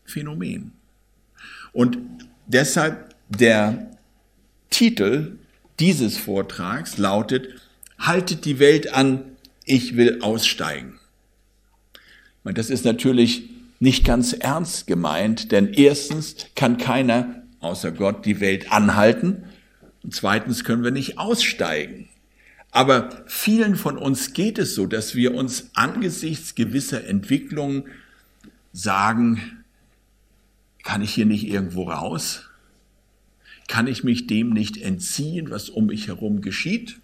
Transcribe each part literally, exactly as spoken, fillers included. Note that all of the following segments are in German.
Phänomen. Und deshalb der Titel dieses Vortrags lautet: Haltet die Welt an, ich will aussteigen. Ich meine, das ist natürlich nicht ganz ernst gemeint, denn erstens kann keiner außer Gott die Welt anhalten und zweitens können wir nicht aussteigen. Aber vielen von uns geht es so, dass wir uns angesichts gewisser Entwicklungen sagen: Kann ich hier nicht irgendwo raus? Kann ich mich dem nicht entziehen, was um mich herum geschieht?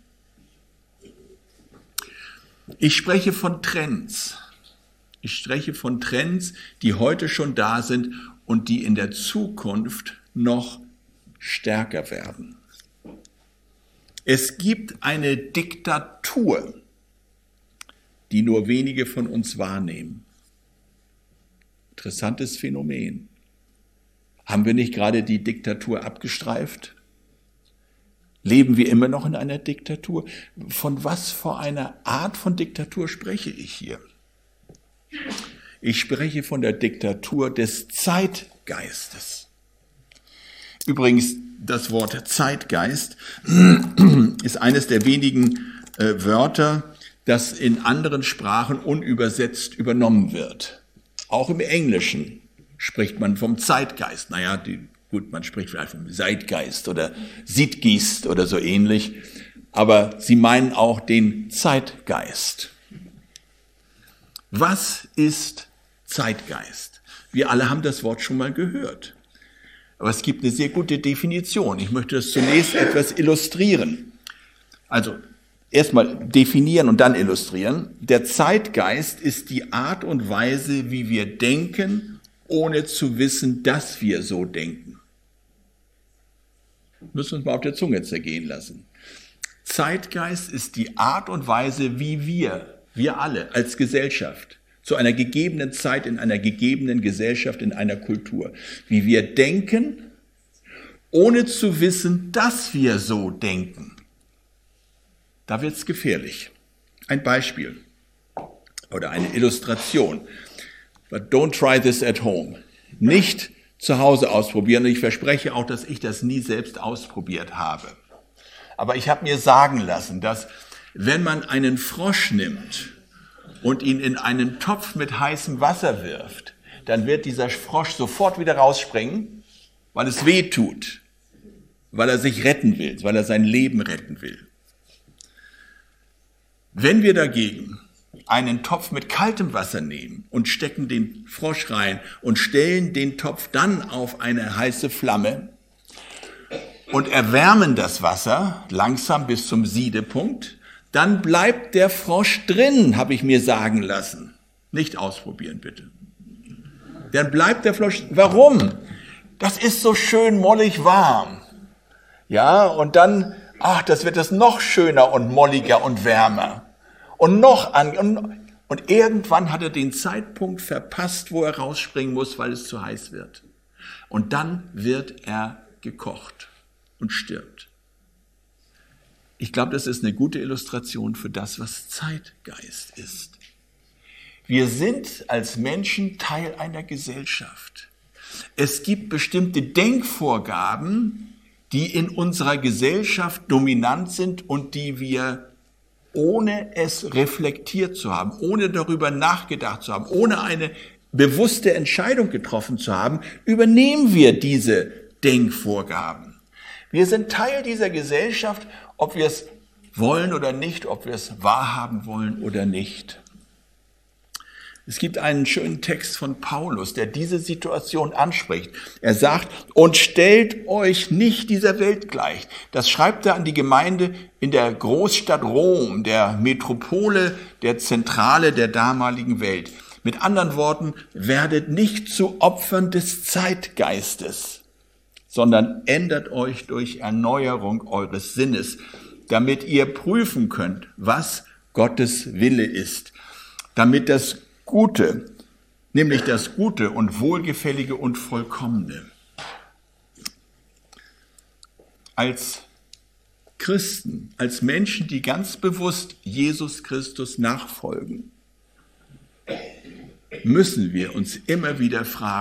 Ich spreche von Trends. Ich spreche von Trends, die heute schon da sind und die in der Zukunft noch stärker werden. Es gibt eine Diktatur, die nur wenige von uns wahrnehmen. Interessantes Phänomen. Haben wir nicht gerade die Diktatur abgestreift? Leben wir immer noch in einer Diktatur? Von was für einer Art von Diktatur spreche ich hier? Ich spreche von der Diktatur des Zeitgeistes. Übrigens, das Wort Zeitgeist ist eines der wenigen äh, Wörter, das in anderen Sprachen unübersetzt übernommen wird. Auch im Englischen spricht man vom Zeitgeist. Naja, die, gut, man spricht vielleicht vom Zeitgeist oder Zeitgeist oder so ähnlich, aber sie meinen auch den Zeitgeist. Was ist Zeitgeist? Wir alle haben das Wort schon mal gehört. Aber es gibt eine sehr gute Definition. Ich möchte das zunächst etwas illustrieren. Also erstmal definieren und dann illustrieren. Der Zeitgeist ist die Art und Weise, wie wir denken, ohne zu wissen, dass wir so denken. Müssen wir uns mal auf der Zunge zergehen lassen. Zeitgeist ist die Art und Weise, wie wir, wir alle als Gesellschaft, zu einer gegebenen Zeit, in einer gegebenen Gesellschaft, in einer Kultur, wie wir denken, ohne zu wissen, dass wir so denken. Da wird es gefährlich. Ein Beispiel oder eine Illustration. But don't try this at home. Nicht zu Hause ausprobieren. Ich verspreche auch, dass ich das nie selbst ausprobiert habe. Aber ich habe mir sagen lassen, dass wenn man einen Frosch nimmt und ihn in einen Topf mit heißem Wasser wirft, dann wird dieser Frosch sofort wieder rausspringen, weil es weh tut, weil er sich retten will, weil er sein Leben retten will. Wenn wir dagegen einen Topf mit kaltem Wasser nehmen und stecken den Frosch rein und stellen den Topf dann auf eine heiße Flamme und erwärmen das Wasser langsam bis zum Siedepunkt, dann bleibt der Frosch drin, habe ich mir sagen lassen. Nicht ausprobieren, bitte. Dann bleibt der Frosch. Warum? Das ist so schön mollig warm. Ja, und dann, ach, das wird es noch schöner und molliger und wärmer. Und noch an, und, und irgendwann hat er den Zeitpunkt verpasst, wo er rausspringen muss, weil es zu heiß wird. Und dann wird er gekocht und stirbt. Ich glaube, das ist eine gute Illustration für das, was Zeitgeist ist. Wir sind als Menschen Teil einer Gesellschaft. Es gibt bestimmte Denkvorgaben, die in unserer Gesellschaft dominant sind und die wir, ohne es reflektiert zu haben, ohne darüber nachgedacht zu haben, ohne eine bewusste Entscheidung getroffen zu haben, übernehmen wir diese Denkvorgaben. Wir sind Teil dieser Gesellschaft, ob wir es wollen oder nicht, ob wir es wahrhaben wollen oder nicht. Es gibt einen schönen Text von Paulus, der diese Situation anspricht. Er sagt, und stellt euch nicht dieser Welt gleich. Das schreibt er an die Gemeinde in der Großstadt Rom, der Metropole, der Zentrale der damaligen Welt. Mit anderen Worten, werdet nicht zu Opfern des Zeitgeistes, sondern ändert euch durch Erneuerung eures Sinnes, damit ihr prüfen könnt, was Gottes Wille ist, damit das Gute, nämlich das Gute und Wohlgefällige und Vollkommene. Als Christen, als Menschen, die ganz bewusst Jesus Christus nachfolgen, müssen wir uns immer wieder fragen,